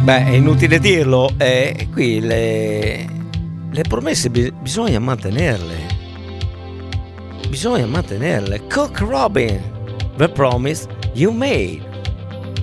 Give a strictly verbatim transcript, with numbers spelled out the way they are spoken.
Beh, è inutile dirlo, eh, qui le, le promesse bi- bisogna mantenerle. Bisogna mantenerle. Cook Robin, The Promise You Made.